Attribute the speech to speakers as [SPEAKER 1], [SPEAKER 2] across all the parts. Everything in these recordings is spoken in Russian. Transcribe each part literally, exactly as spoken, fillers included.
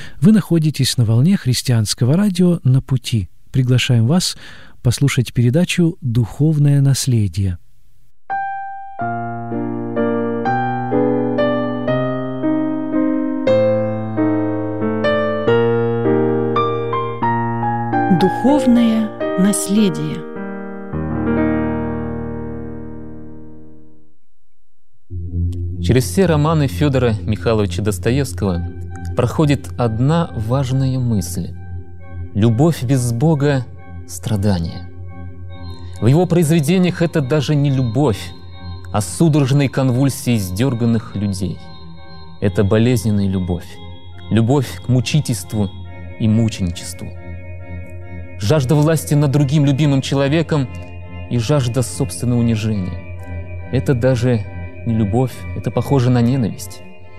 [SPEAKER 1] Вы находитесь на волне христианского радио «На пути». Приглашаем вас послушать передачу «Духовное наследие».
[SPEAKER 2] Духовное наследие.
[SPEAKER 3] Через все романы Федора Михайловича Достоевского проходит одна важная мысль – любовь без Бога – страдание. В его произведениях это даже не любовь, а судорожные конвульсии издерганных людей. Это болезненная любовь, любовь к мучительству и мученичеству. Жажда власти над другим любимым человеком и жажда собственного унижения. Это даже не любовь, это похоже на ненависть.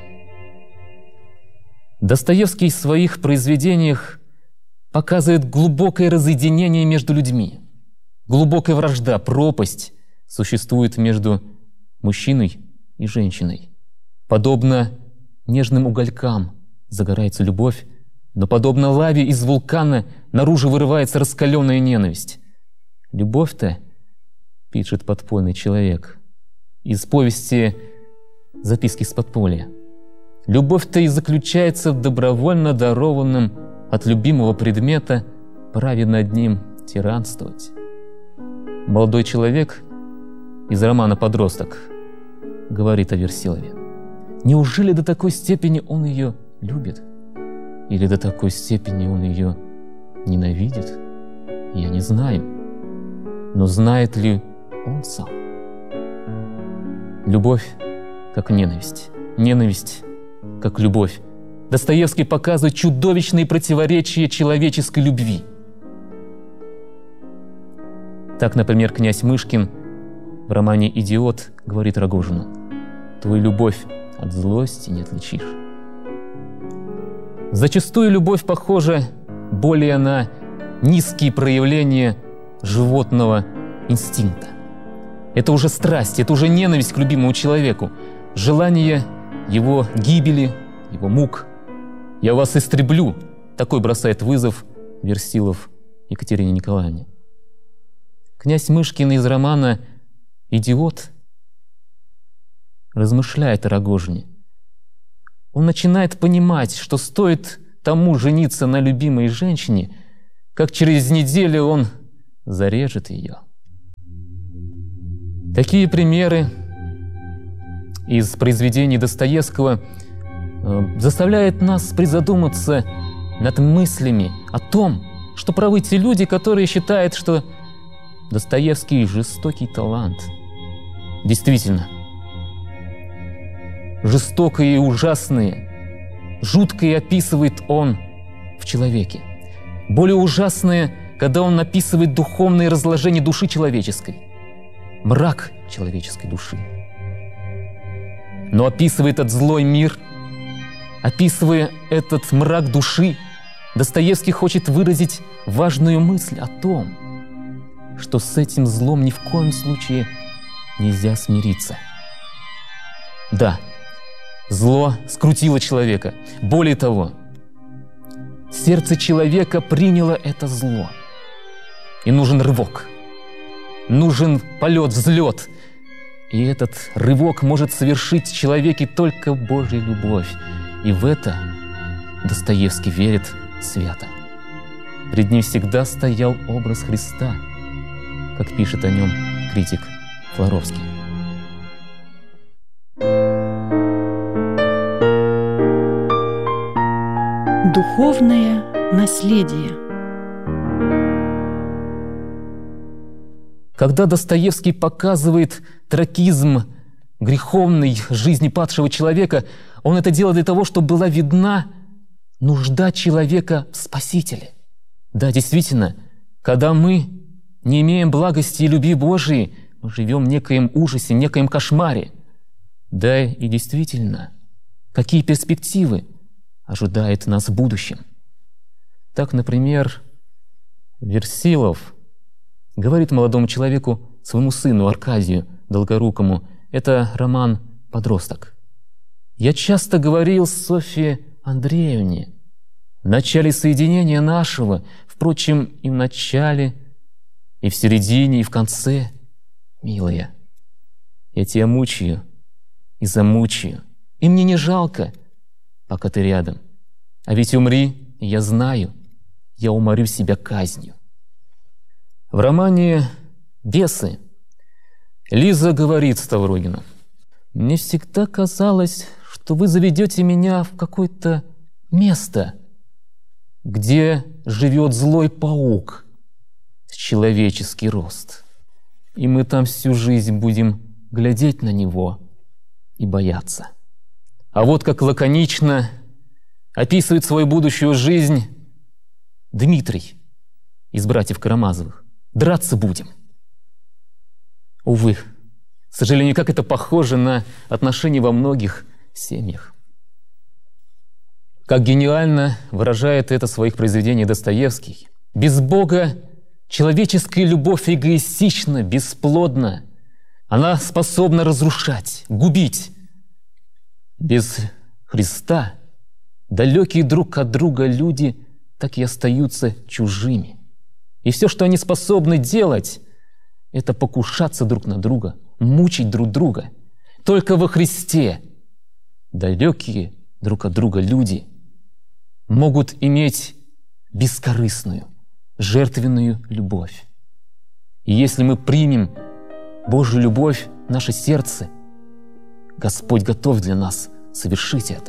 [SPEAKER 3] Достоевский в своих произведениях показывает глубокое разъединение между людьми. Глубокая вражда, пропасть существует между мужчиной и женщиной. Подобно нежным уголькам загорается любовь, но подобно лаве из вулкана наружу вырывается раскаленная ненависть. Любовь-то, пишет подпольный человек из повести «Записки с подполья», любовь-то и заключается в добровольно дарованном от любимого предмета праве над ним тиранствовать. Молодой человек из романа «Подросток» говорит о Версилове. Неужели до такой степени он ее любит? Или до такой степени он ее ненавидит? Я не знаю. Но знает ли он сам? Любовь как ненависть. Ненависть как любовь. Достоевский показывает чудовищные противоречия человеческой любви. Так, например, князь Мышкин в романе «Идиот» говорит Рогожину: «Твою любовь от злости не отличишь». Зачастую любовь похожа более на низкие проявления животного инстинкта. Это уже страсть, это уже ненависть к любимому человеку, желание его гибели, его мук. «Я вас истреблю», — такой бросает вызов Версилов Екатерине Николаевне. Князь Мышкин из романа «Идиот» размышляет о Рогожине. Он начинает понимать, что стоит тому жениться на любимой женщине, как через неделю он зарежет ее. Такие примеры из произведений Достоевского э, заставляют нас призадуматься над мыслями о том, что правы те люди, которые считают, что Достоевский – жестокий талант. Действительно, жестокое и ужасное, жуткое описывает он в человеке. Более ужасное, когда он описывает духовное разложение души человеческой, мрак человеческой души. Но описывая этот злой мир, описывая этот мрак души, Достоевский хочет выразить важную мысль о том, что с этим злом ни в коем случае нельзя смириться. Да, зло скрутило человека. Более того, сердце человека приняло это зло. И нужен рывок, нужен полет, взлет. И этот рывок может совершить в человеке только Божья любовь. И в это Достоевский верит свято. Пред ним всегда стоял образ Христа, как пишет о нем критик Флоровский.
[SPEAKER 2] Духовное наследие.
[SPEAKER 3] Когда Достоевский показывает трагизм греховной жизни падшего человека, он это делает для того, чтобы была видна нужда человека в Спасителе. Да, действительно, когда мы не имеем благости и любви Божией, мы живем в некоем ужасе, некоем кошмаре. Да, и действительно, какие перспективы ожидает нас в будущем? Так, например, Версилов говорит молодому человеку, своему сыну Аркадию Долгорукому, это роман «Подросток». «Я часто говорил Софье Андреевне, в начале соединения нашего, впрочем, и в начале, и в середине, и в конце, милая, я тебя мучаю и замучаю, и мне не жалко, пока ты рядом. А ведь умри, я знаю, я уморю себя казнью. В романе «Бесы» Лиза говорит Ставрогину: «Мне всегда казалось, что вы заведете меня в какое-то место, где живет злой паук в человеческий рост, и мы там всю жизнь будем глядеть на него и бояться». А вот как лаконично описывает свою будущую жизнь Дмитрий из «Братьев Карамазовых». «Драться будем». Увы, к сожалению, как это похоже на отношения во многих семьях. Как гениально выражает это в своих произведениях Достоевский. Без Бога человеческая любовь эгоистична, бесплодна. Она способна разрушать, губить. Без Христа далекие друг от друга люди так и остаются чужими. И все, что они способны делать, это покушаться друг на друга, мучить друг друга. Только во Христе далекие друг от друга люди могут иметь бескорыстную, жертвенную любовь. И если мы примем Божью любовь в наше сердце, Господь готов для нас совершить это.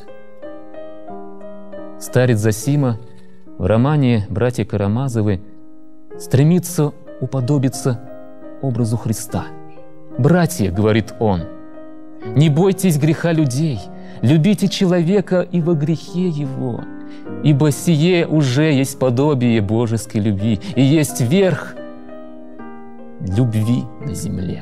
[SPEAKER 3] Старец Зосима в романе «Братья Карамазовы» стремится уподобиться образу Христа. «Братья, — говорит он, — не бойтесь греха людей, любите человека и во грехе его, ибо сие уже есть подобие божеской любви и есть верх любви на земле».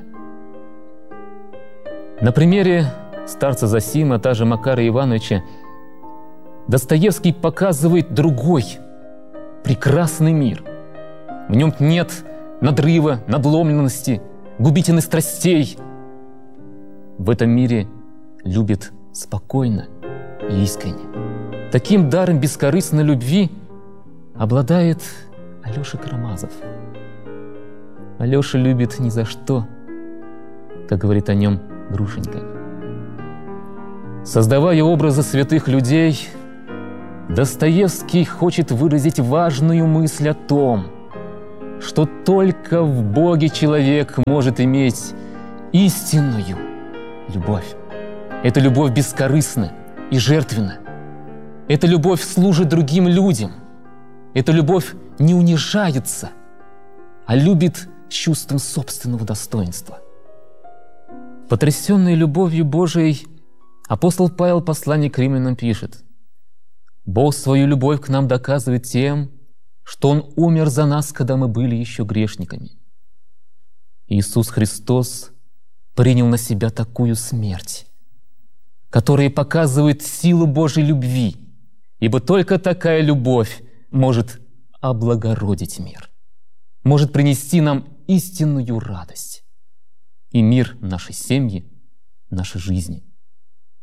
[SPEAKER 3] На примере старца Зосима, также Макара Ивановича, Достоевский показывает другой, прекрасный мир. В нем нет надрыва, надломленности, губительных страстей. В этом мире любит спокойно и искренне. Таким даром бескорыстной любви обладает Алеша Карамазов. Алеша любит ни за что, как говорит о нем Грушенька. Создавая образы святых людей, Достоевский хочет выразить важную мысль о том, что только в Боге человек может иметь истинную любовь. Эта любовь бескорыстна и жертвенна. Эта любовь служит другим людям. Эта любовь не унижается, а любит с чувством собственного достоинства. Потрясенный любовью Божией, апостол Павел, посланник к римлянам, пишет: «Бог свою любовь к нам доказывает тем, что Он умер за нас, когда мы были еще грешниками. Иисус Христос принял на себя такую смерть, которая показывает силу Божьей любви, ибо только такая любовь может облагородить мир, может принести нам истинную радость и мир в нашей семье, в нашей жизни».